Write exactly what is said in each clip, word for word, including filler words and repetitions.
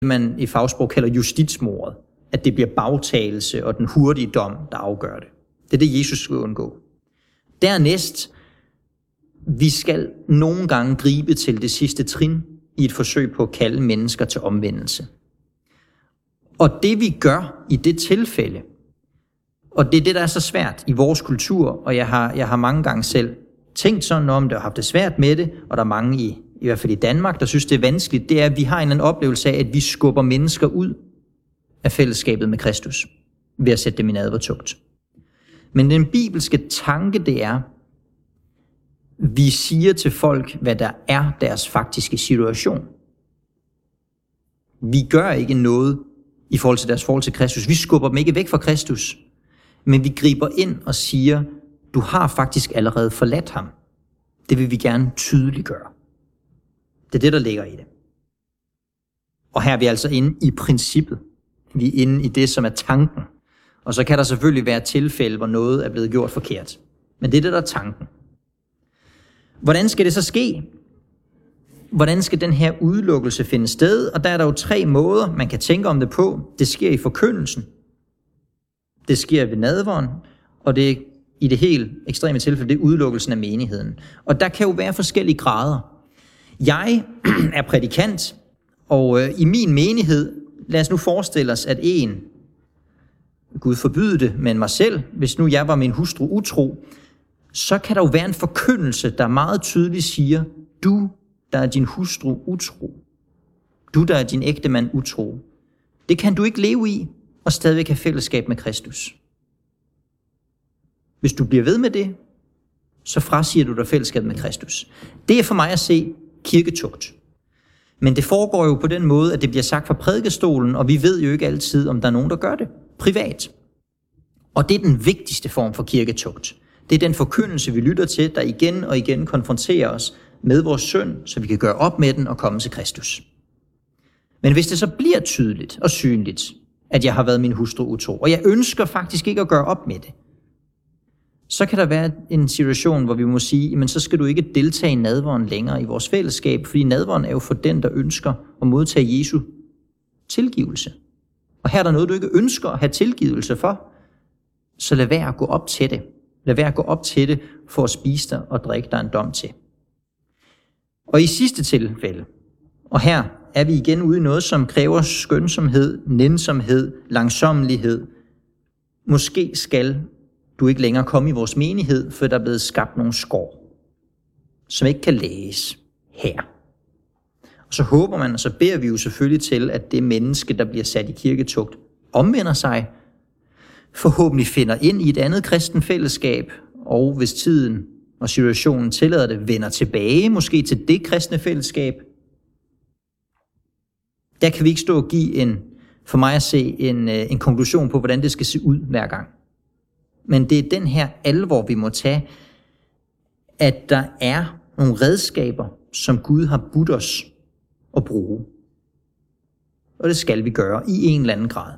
man i fagsprog kalder justitsmordet, at det bliver bagtagelse og den hurtige dom, der afgør det. Det er det, Jesus vil undgå. Dernæst, vi skal nogle gange gribe til det sidste trin i et forsøg på at kalde mennesker til omvendelse. Og det vi gør i det tilfælde, og det er det, der er så svært i vores kultur, og jeg har, jeg har mange gange selv tænkt sådan om det og haft det svært med det, og der er mange i, i hvert fald i Danmark, der synes, det er vanskeligt, det er, at vi har en eller anden oplevelse af, at vi skubber mennesker ud af fællesskabet med Kristus ved at sætte dem i nadvertugt. Men den bibelske tanke, det er, vi siger til folk, hvad der er deres faktiske situation. Vi gør ikke noget i forhold til deres forhold til Kristus. Vi skubber dem ikke væk fra Kristus, men vi griber ind og siger, du har faktisk allerede forladt ham. Det vil vi gerne tydeliggøre. Det er det, der ligger i det. Og her er vi altså inde i princippet. Vi er inde i det, som er tanken. Og så kan der selvfølgelig være tilfælde, hvor noget er blevet gjort forkert. Men det er det, der er tanken. Hvordan skal det så ske? Hvordan skal den her udelukkelse finde sted? Og der er der jo tre måder, man kan tænke om det på. Det sker i forkyndelsen. Det sker ved nadveren. Og det er i det helt ekstreme tilfælde, det er udelukkelsen af menigheden. Og der kan jo være forskellige grader. Jeg er prædikant, og øh, i min menighed, lad os nu forestille os, at en, Gud forbyde det, men mig selv, hvis nu jeg var min hustru utro, så kan der jo være en forkyndelse, der meget tydeligt siger, du, der er din hustru utro, du, der er din ægtemand utro, det kan du ikke leve i, og stadigvæk have fællesskab med Kristus. Hvis du bliver ved med det, så frasiger du dig fællesskab med Kristus. Det er for mig at se kirketugt. Men det foregår jo på den måde, at det bliver sagt fra prædikestolen, og vi ved jo ikke altid, om der er nogen, der gør det privat. Og det er den vigtigste form for kirketugt. Det er den forkyndelse, vi lytter til, der igen og igen konfronterer os med vores synd, så vi kan gøre op med den og komme til Kristus. Men hvis det så bliver tydeligt og synligt, at jeg har været min hustru utro, og jeg ønsker faktisk ikke at gøre op med det, så kan der være en situation, hvor vi må sige, men så skal du ikke deltage i nadveren længere i vores fællesskab, fordi nadveren er jo for den, der ønsker at modtage Jesu tilgivelse. Og her er der noget, du ikke ønsker at have tilgivelse for, så lad være at gå op til det. Lad være at gå op til det for at spise dig og drikke dig en dom til. Og i sidste tilfælde, og her er vi igen ude i noget, som kræver skønsomhed, nænsomhed, langsommelighed. Måske skal du ikke længere komme i vores menighed, for der er blevet skabt nogle skår, som ikke kan læses her. Og så håber man, og så beder vi jo selvfølgelig til, at det menneske, der bliver sat i kirketugt, omvender sig, forhåbentlig finder ind i et andet kristen fællesskab, og hvis tiden og situationen tillader det, vender tilbage, måske til det kristne fællesskab. Der kan vi ikke stå og give en, for mig at se, en, en konklusion på, hvordan det skal se ud hver gang. Men det er den her alvor, vi må tage, at der er nogle redskaber, som Gud har budt os at bruge. Og det skal vi gøre i en eller anden grad.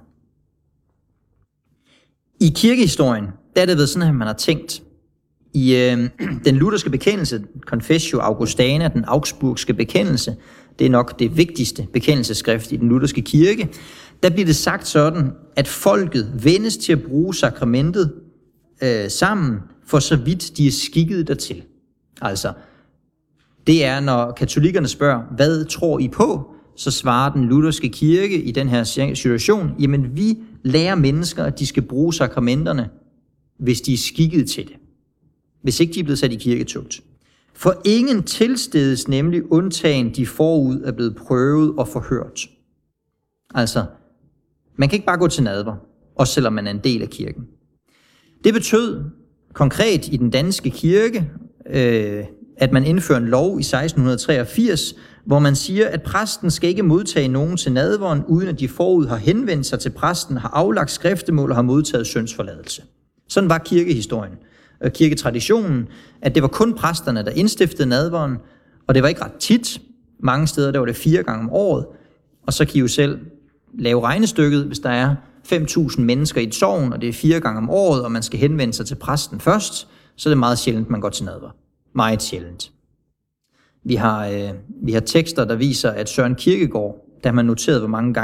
I kirkehistorien, der er det ved sådan, at man har tænkt, i øh, den lutherske bekendelse, Confessio Augustana, den augsburgske bekendelse, det er nok det vigtigste bekendelsesskrift i den lutherske kirke, der bliver det sagt sådan, at folket vendes til at bruge sakramentet øh, sammen, for så vidt de er skikket dertil. Altså, det er, når katolikkerne spørger, hvad tror I på? Så svarer den lutherske kirke i den her situation, jamen vi lærer mennesker, at de skal bruge sakramenterne, hvis de er skikket til det. Hvis ikke de er blevet sat i kirketugt. For ingen tilstedes nemlig undtagen de forud er blevet prøvet og forhørt. Altså, man kan ikke bare gå til nadver, også selvom man er en del af kirken. Det betød konkret i den danske kirke, øh, at man indfører en lov i seksten treogfirs, hvor man siger, at præsten skal ikke modtage nogen til nadveren, uden at de forud har henvendt sig til præsten, har aflagt skriftemål og har modtaget syndsforladelse. Sådan var kirkehistorien og kirketraditionen, at det var kun præsterne, der indstiftede nadveren, og det var ikke ret tit. Mange steder der var det fire gange om året, og så kan I jo selv lave regnestykket, hvis der er fem tusind mennesker i et sogn, og det er fire gange om året, og man skal henvende sig til præsten først, så er det meget sjældent, man går til nadver. Meget sjældent. Vi har, øh, vi har tekster, der viser, at Søren Kierkegaard da man noterede, hvor mange gange